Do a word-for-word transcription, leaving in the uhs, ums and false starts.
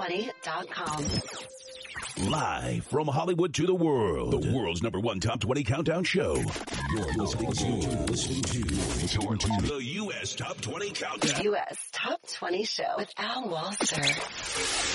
twenty dot com. Live from Hollywood to the world, the world's number one top twenty countdown show. You're listening to, you're listening to, you're to the U S Top twenty Countdown. U S Top twenty Show with Al Walser.